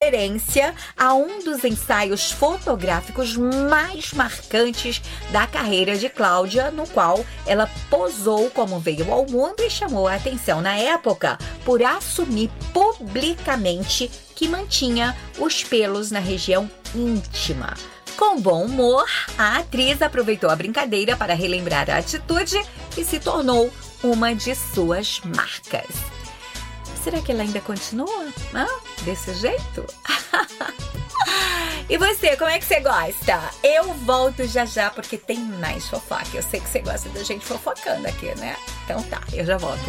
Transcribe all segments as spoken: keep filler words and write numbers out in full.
referência a um dos ensaios fotográficos mais marcantes da carreira de Cláudia, no qual ela posou como veio ao mundo e chamou a atenção na época por assumir publicamente que mantinha os pelos na região íntima. Com bom humor, a atriz aproveitou a brincadeira para relembrar a atitude e se tornou uma de suas marcas. Será que ela ainda continua? Hã? Desse jeito? E você, como é que você gosta? Eu volto já já porque tem mais fofoca. Eu sei que você gosta da gente fofocando aqui, né? Então tá, eu já volto.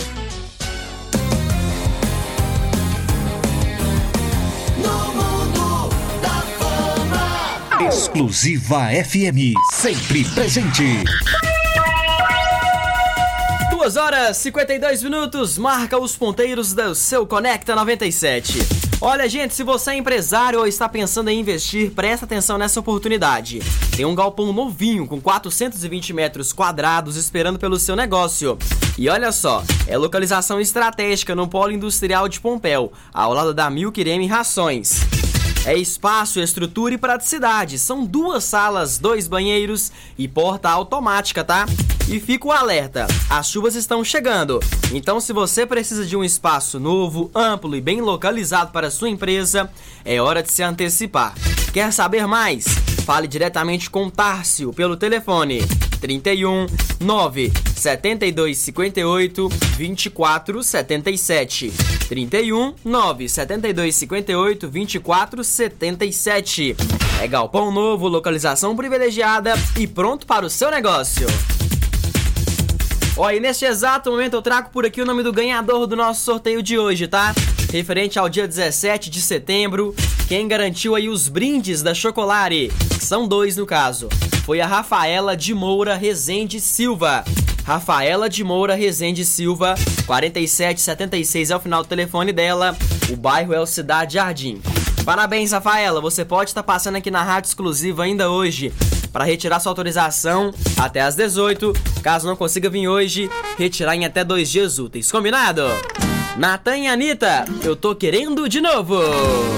No mundo da fama. Exclusiva F M, sempre presente. duas horas e cinquenta e dois minutos, marca os ponteiros do seu Conecta noventa e sete. Olha, gente, se você é empresário ou está pensando em investir, presta atenção nessa oportunidade. Tem um galpão novinho com quatrocentos e vinte metros quadrados esperando pelo seu negócio. E olha só, é localização estratégica no polo industrial de Pompéu, ao lado da Milk-Irene Rações. É espaço, estrutura e praticidade. São duas salas, dois banheiros e porta automática, tá? E fica o alerta, as chuvas estão chegando. Então, se você precisa de um espaço novo, amplo e bem localizado para a sua empresa, é hora de se antecipar. Quer saber mais? Fale diretamente com Tárcio pelo telefone trinta e um, nove, setenta e dois, cinquenta e oito, vinte e quatro, setenta e sete. trinta e um, nove, setenta e dois, cinquenta e oito, vinte e quatro, setenta e sete. É galpão novo, localização privilegiada e pronto para o seu negócio. Ó, e neste exato momento eu trago por aqui o nome do ganhador do nosso sorteio de hoje, tá? Referente ao dia dezessete de setembro, quem garantiu aí os brindes da Chocolare, são dois no caso, foi a Rafaela de Moura Rezende Silva. Rafaela de Moura Rezende Silva, quarenta e sete setenta e seis é o final do telefone dela, o bairro é o Cidade Jardim. Parabéns, Rafaela, você pode estar passando aqui na Rádio Exclusiva ainda hoje para retirar sua autorização até às dezoito. Caso não consiga vir hoje, retirar em até dois dias úteis. Combinado? Natan e Anitta, eu tô querendo de novo.